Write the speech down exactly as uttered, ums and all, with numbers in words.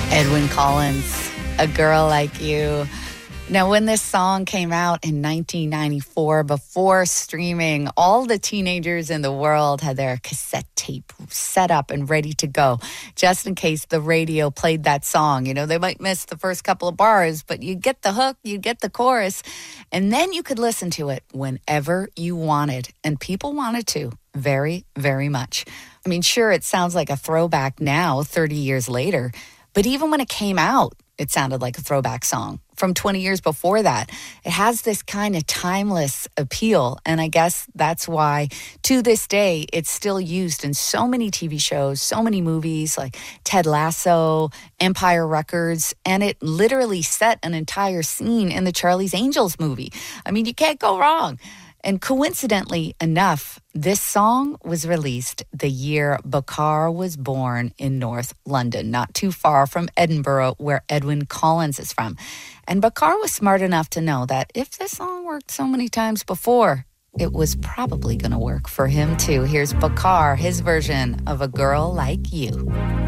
Edwyn Collins, A Girl Like You. Now, when this song came out in nineteen ninety-four, before streaming, all the teenagers in the world had their cassette tape set up and ready to go, just in case the radio played that song. You know, they might miss the first couple of bars, but you get the hook, you get the chorus, and then you could listen to it whenever you wanted. And people wanted to very, very much. I mean, sure, it sounds like a throwback now, thirty years later, but even when it came out, it sounded like a throwback song from twenty years before that. It has this kind of timeless appeal, and I guess that's why, to this day, it's still used in so many T V shows, so many movies like Ted Lasso, Empire Records, and it literally set an entire scene in the Charlie's Angels movie. I mean, you can't go wrong. And coincidentally enough, this song was released the year Bakar was born in North London, not too far from Edinburgh, where Edwyn Collins is from. And Bakar was smart enough to know that if this song worked so many times before, it was probably going to work for him too. Here's Bakar, his version of A Girl Like You.